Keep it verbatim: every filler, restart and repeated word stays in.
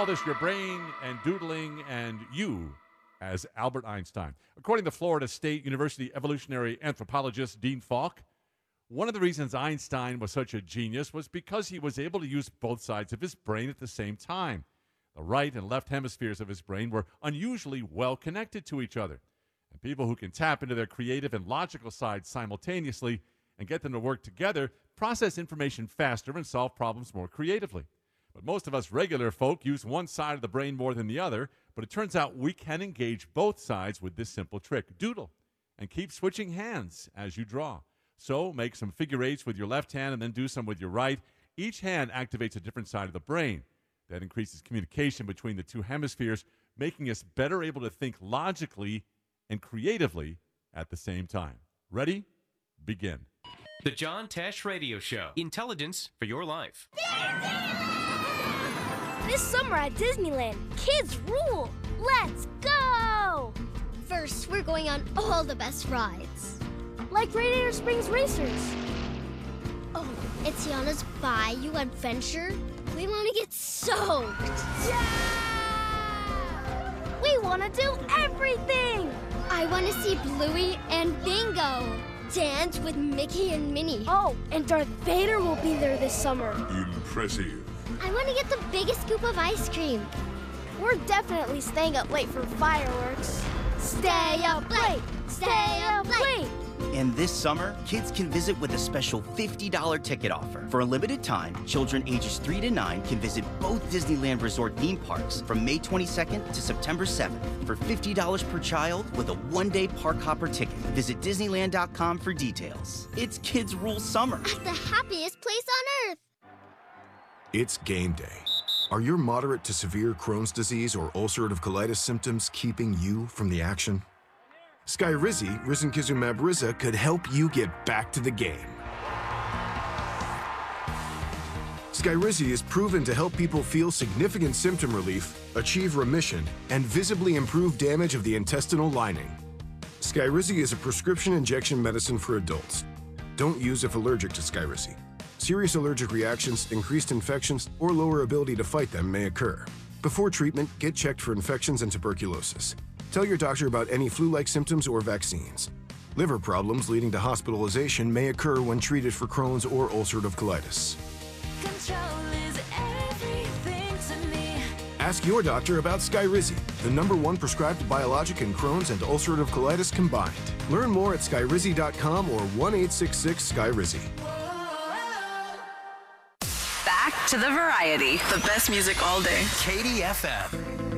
call this your brain and doodling and you as Albert Einstein. According to Florida State University evolutionary anthropologist Dean Falk, one of the reasons Einstein was such a genius was because he was able to use both sides of his brain at the same time. The right and left hemispheres of his brain were unusually well connected to each other. And people who can tap into their creative and logical sides simultaneously and get them to work together process information faster and solve problems more creatively. But most of us regular folk use one side of the brain more than the other, but it turns out we can engage both sides with this simple trick. Doodle, and keep switching hands as you draw. So make some figure eights with your left hand and then do some with your right. Each hand activates a different side of the brain. That increases communication between the two hemispheres, making us better able to think logically and creatively at the same time. Ready? Begin. The John Tesh Radio Show. Intelligence for your life. This summer at Disneyland, kids rule! Let's go! First, we're going on all the best rides. Like Radiator Springs Racers. Oh, it's Tiana's Bayou Adventure. We want to get soaked. Yeah! We want to do everything! I want to see Bluey and Bingo. Dance with Mickey and Minnie. Oh, and Darth Vader will be there this summer. Impressive. I want to get the biggest scoop of ice cream. We're definitely staying up late for fireworks. Stay up late! Stay up late! And this summer, kids can visit with a special fifty dollars ticket offer. For a limited time, children ages three to nine can visit both Disneyland Resort theme parks from May twenty-second to September seventh for fifty dollars per child with a one-day park hopper ticket. Visit Disneyland dot com for details. It's Kids Rule Summer. At the happiest place on earth. It's game day. Are your moderate to severe Crohn's disease or ulcerative colitis symptoms keeping you from the action? Skyrizi, risankizumab Riza, could help you get back to the game. Skyrizi is proven to help people feel significant symptom relief, achieve remission, and visibly improve damage of the intestinal lining. Skyrizi is a prescription injection medicine for adults. Don't use if allergic to Skyrizi. Serious allergic reactions, increased infections, or lower ability to fight them may occur. Before treatment, get checked for infections and tuberculosis. Tell your doctor about any flu-like symptoms or vaccines. Liver problems leading to hospitalization may occur when treated for Crohn's or ulcerative colitis. Control is everything to me. Ask your doctor about Skyrizi, the number one prescribed biologic in Crohn's and ulcerative colitis combined. Learn more at skyrizi dot com or one eight six six Skyrizi. Back to the variety. The best music all day. K D F M.